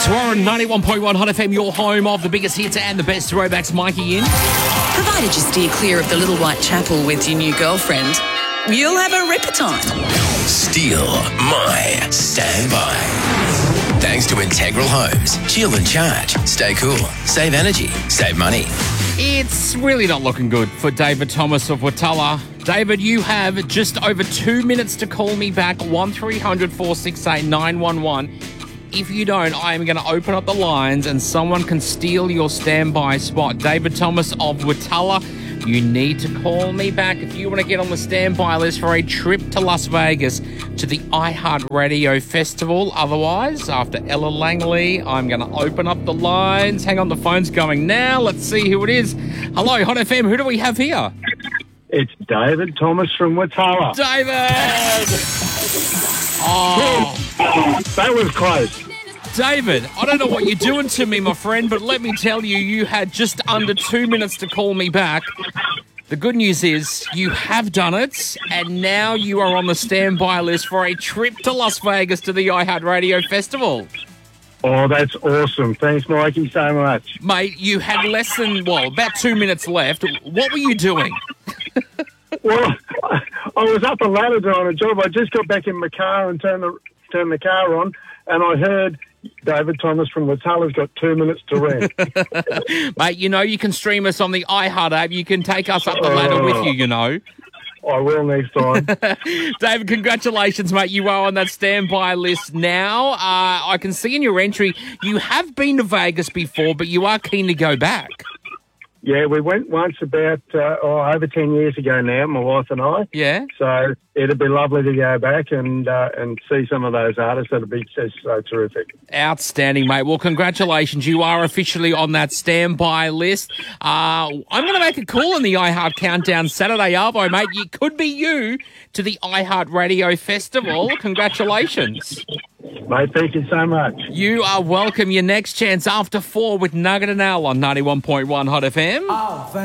Alex Warren, 91.1 Hot FM, your home of the biggest hits and the best throwbacks. Mikey in. Provided you steer clear of the Little White Chapel with your new girlfriend, you'll have a ripper time. Steal my standby. Thanks to Integral Homes. Chill and charge. Stay cool. Save energy. Save money. It's really not looking good for David Thomas of Watala. David, you have just over 2 minutes to call me back, 1300 468 911. If you don't, I am going to open up the lines and someone can steal your standby spot. David Thomas of Watala, you need to call me back if you want to get on the standby list for a trip to Las Vegas to the iHeartRadio Festival. Otherwise, after Ella Langley, I'm going to open up the lines. Hang on, the phone's going now. Let's see who it is. Hello, Hot FM. Who do we have here? It's David Thomas from Watala. David! Oh, That was close. David, I don't know what you're doing to me, my friend, but let me tell you, you had just under 2 minutes to call me back. The good news is you have done it, and now you are on the standby list for a trip to Las Vegas to the iHeartRadio Festival. Oh, that's awesome. Thanks, Mikey, so much. Mate, you had less than, about 2 minutes left. What were you doing? Well, I was up a ladder doing a job. I just got back in my car and turned the car on, and I heard David Thomas from Watala's got 2 minutes to rent. Mate, you know you can stream us on the iHeart app. You can take us up the ladder with you, you know. I will next time. David, congratulations, mate. You are on that standby list now. I can see in your entry you have been to Vegas before, but you are keen to go back. Yeah, we went once about over 10 years ago now, my wife and I. Yeah. So it'd be lovely to go back and see some of those artists. That'd be just so terrific. Outstanding, mate. Well, congratulations. You are officially on that standby list. I'm going to make a call in the iHeart Countdown Saturday, Arvo, mate. It could be you to the iHeartRadio Festival. Congratulations. Mate, thank you so much. You are welcome. Your next chance after 4 with Nugget and Al on 91.1 Hot FM.